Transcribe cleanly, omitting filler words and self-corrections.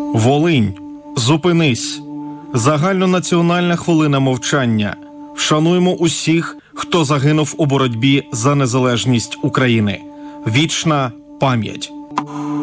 Волинь, зупинись. Загальнонаціональна хвилина мовчання. Вшануймо усіх, хто загинув у боротьбі за незалежність України. Вічна пам'ять.